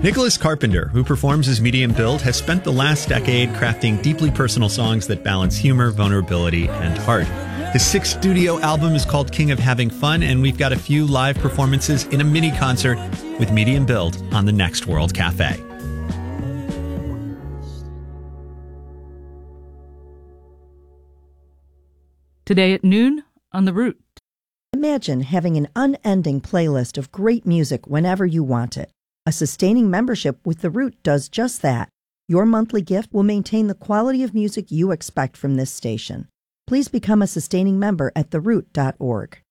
Nicholas Carpenter, who performs as Medium Build, has spent the last decade crafting deeply personal songs that balance humor, vulnerability, and heart. His sixth studio album is called King of Having Fun, and we've got a few live performances in a mini concert with Medium Build on the Next World Cafe. Today at noon on The Root. Imagine having an unending playlist of great music whenever you want it. A sustaining membership with The Root does just that. Your monthly gift will maintain the quality of music you expect from this station. Please become a sustaining member at theroot.org.